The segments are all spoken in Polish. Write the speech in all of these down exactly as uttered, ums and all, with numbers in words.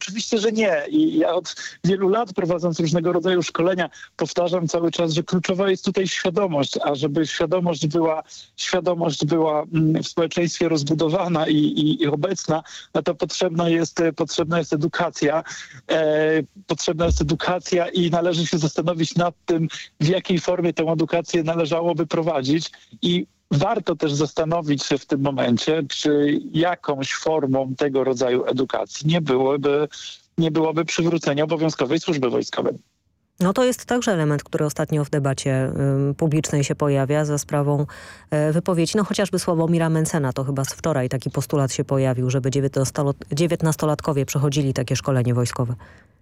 oczywiście, że nie. I ja od wielu lat, prowadząc różnego rodzaju szkolenia, powtarzam cały czas, że kluczowa jest tutaj świadomość, a żeby świadomość była, świadomość była w społeczeństwie rozbudowana i, i, i obecna, no to potrzebna jest, potrzebna jest edukacja. E, potrzebna jest edukacja i należy się zastanowić nad tym, w jakiej formie tę edukację należałoby prowadzić i warto też zastanowić się w tym momencie, czy jakąś formą tego rodzaju edukacji nie byłoby, nie byłoby przywrócenia obowiązkowej służby wojskowej. No to jest także element, który ostatnio w debacie y, publicznej się pojawia za sprawą y, wypowiedzi, no chociażby Sławomira Mentzena, to chyba z wczoraj taki postulat się pojawił, żeby dziewiętnastolatkowie przechodzili takie szkolenie wojskowe.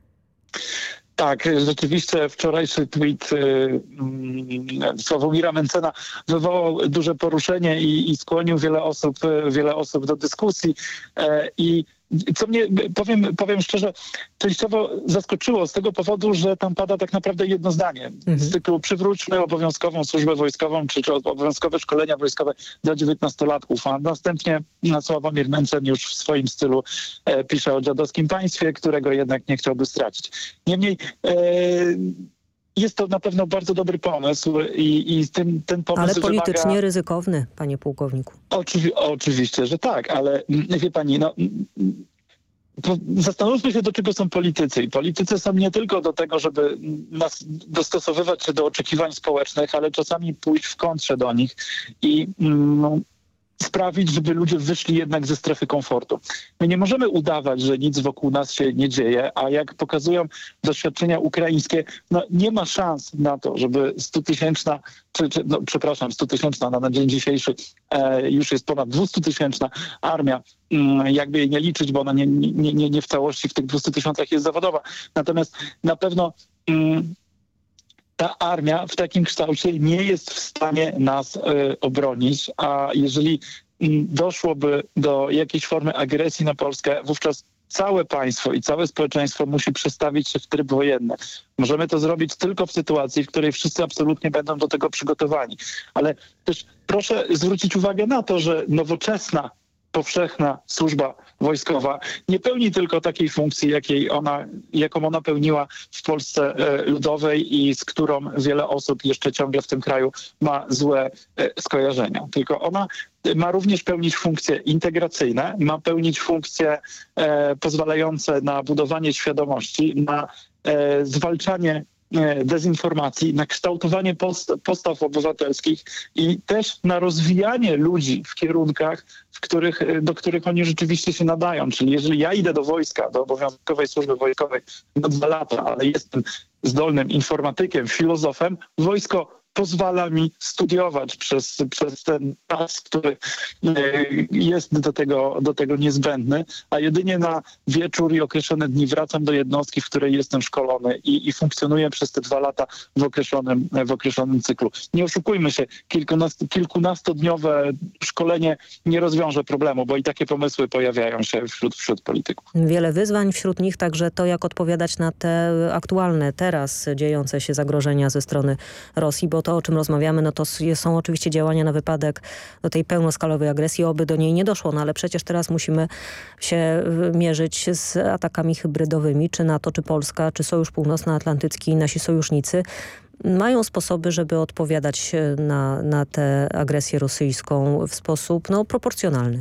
Tak, rzeczywiście wczorajszy tweet y, y, Sławomira Mentzena wywołał duże poruszenie i, i skłonił wiele osób, wiele osób do dyskusji. Y, I co mnie, powiem, powiem szczerze, częściowo zaskoczyło z tego powodu, że tam pada tak naprawdę jedno zdanie. Mhm. Z cyklu przywróćmy obowiązkową służbę wojskową, czy, czy obowiązkowe szkolenia wojskowe dla dziewiętnastolatków, a następnie Sławomir Mentzen już w swoim stylu e, pisze o dziadowskim państwie, którego jednak nie chciałby stracić. Niemniej e, jest to na pewno bardzo dobry pomysł i, i ten, ten pomysł ale politycznie wymaga... ryzykowny, panie pułkowniku. Oczywi- oczywiście, że tak, ale wie pani, no... Zastanówmy się, do czego są politycy. I politycy są nie tylko do tego, żeby nas dostosowywać się do oczekiwań społecznych, ale czasami pójść w kontrze do nich i no, sprawić, żeby ludzie wyszli jednak ze strefy komfortu. My nie możemy udawać, że nic wokół nas się nie dzieje, a jak pokazują doświadczenia ukraińskie, no nie ma szans na to, żeby stutysięczna, czy, czy no, przepraszam, stutysięczna, na, na dzień dzisiejszy e, już jest ponad dwustutysięczna armia, mm, jakby jej nie liczyć, bo ona nie, nie, nie, nie w całości w tych dwustu tysiącach jest zawodowa. Natomiast na pewno mm, ta armia w takim kształcie nie jest w stanie nas y, obronić, a jeżeli y, doszłoby do jakiejś formy agresji na Polskę, wówczas całe państwo i całe społeczeństwo musi przestawić się w tryb wojenny. Możemy to zrobić tylko w sytuacji, w której wszyscy absolutnie będą do tego przygotowani. Ale też proszę zwrócić uwagę na to, że nowoczesna powszechna służba wojskowa nie pełni tylko takiej funkcji, jakiej ona, jaką ona pełniła w Polsce e, Ludowej i z którą wiele osób jeszcze ciągle w tym kraju ma złe e, skojarzenia. Tylko ona ma również pełnić funkcje integracyjne, ma pełnić funkcje e, pozwalające na budowanie świadomości, na e, zwalczanie dezinformacji, na kształtowanie post, postaw obywatelskich i też na rozwijanie ludzi w kierunkach, w których, do których oni rzeczywiście się nadają. Czyli jeżeli ja idę do wojska, do obowiązkowej służby wojskowej na dwa lata, ale jestem zdolnym informatykiem, filozofem, wojsko pozwala mi studiować przez, przez ten czas, który jest do tego, do tego niezbędny, a jedynie na wieczór i określone dni wracam do jednostki, w której jestem szkolony i, i funkcjonuję przez te dwa lata w określonym, w określonym cyklu. Nie oszukujmy się, kilkunasto, kilkunastodniowe szkolenie nie rozwiąże problemu, bo i takie pomysły pojawiają się wśród, wśród polityków. Wiele wyzwań, wśród nich także to, jak odpowiadać na te aktualne, teraz dziejące się zagrożenia ze strony Rosji, bo to, o czym rozmawiamy, no to są oczywiście działania na wypadek do tej pełnoskalowej agresji, oby do niej nie doszło, no ale przecież teraz musimy się mierzyć z atakami hybrydowymi, czy NATO, czy Polska, czy Sojusz Północnoatlantycki i nasi sojusznicy mają sposoby, żeby odpowiadać na, na tę agresję rosyjską w sposób no, proporcjonalny.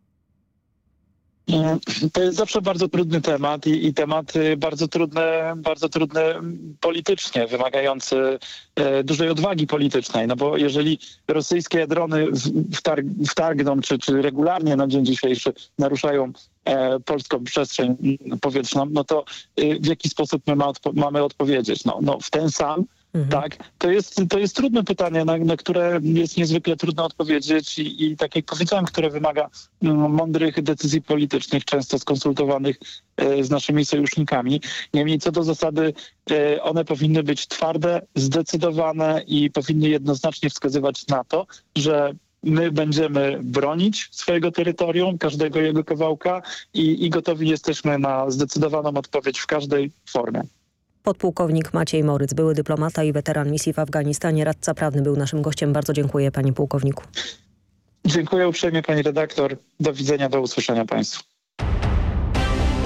To jest zawsze bardzo trudny temat i, i temat bardzo trudny, bardzo trudny politycznie, wymagający e, dużej odwagi politycznej. No bo jeżeli rosyjskie drony wtarg, wtargną, czy, czy regularnie na dzień dzisiejszy naruszają e, polską przestrzeń powietrzną, no to e, w jaki sposób my ma odpo- mamy odpowiedzieć? No, no w ten sam, Mhm. Tak, to jest, to jest trudne pytanie, na, na które jest niezwykle trudno odpowiedzieć i, i tak jak powiedziałem, które wymaga no, mądrych decyzji politycznych, często skonsultowanych e, z naszymi sojusznikami. Niemniej co do zasady e, one powinny być twarde, zdecydowane i powinny jednoznacznie wskazywać na to, że my będziemy bronić swojego terytorium, każdego jego kawałka i, i gotowi jesteśmy na zdecydowaną odpowiedź w każdej formie. Podpułkownik Maciej Moryc, były dyplomata i weteran misji w Afganistanie, radca prawny, był naszym gościem. Bardzo dziękuję, panie pułkowniku. Dziękuję uprzejmie, pani redaktor. Do widzenia, do usłyszenia państwu.